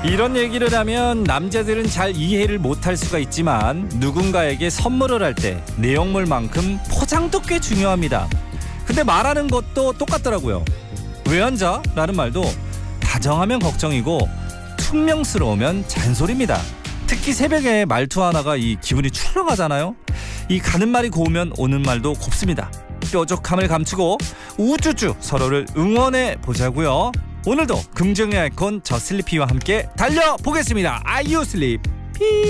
이런 얘기를 하면 남자들은 잘 이해를 못할 수가 있지만 누군가에게 선물을 할 때 내용물만큼 포장도 꽤 중요합니다. 근데 말하는 것도 똑같더라고요. 왜 앉아? 라는 말도 다정하면 걱정이고 퉁명스러우면 잔소리입니다. 특히 새벽에 말투 하나가 이 기분이 출렁하잖아요. 이 가는 말이 고우면 오는 말도 곱습니다. 뾰족함을 감추고 우쭈쭈 서로를 응원해 보자고요. 오늘도 긍정의 아이콘 저 슬리피와 함께 달려보겠습니다. 아이유 슬리피.